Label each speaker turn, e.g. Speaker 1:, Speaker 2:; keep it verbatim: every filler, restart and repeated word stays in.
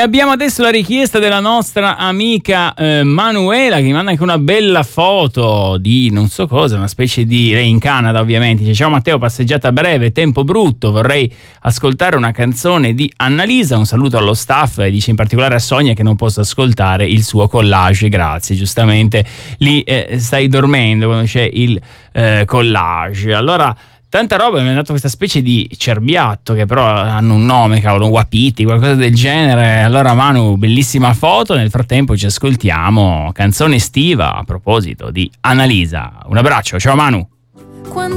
Speaker 1: abbiamo adesso la richiesta della nostra amica eh, Manuela, che mi manda anche una bella foto di non so cosa, una specie di... lei in Canada ovviamente. Dice: ciao Matteo, passeggiata breve, tempo brutto, vorrei ascoltare una canzone di Annalisa, un saluto allo staff, e dice in particolare a Sonia che non posso ascoltare il suo collage, grazie, giustamente lì eh, stai dormendo quando c'è il eh, collage. Allora, tanta roba, mi hanno dato questa specie di cerbiatto che però hanno un nome, cavolo, un wapiti, qualcosa del genere. Allora Manu, bellissima foto, nel frattempo ci ascoltiamo canzone estiva a proposito di Annalisa. Un abbraccio, ciao Manu.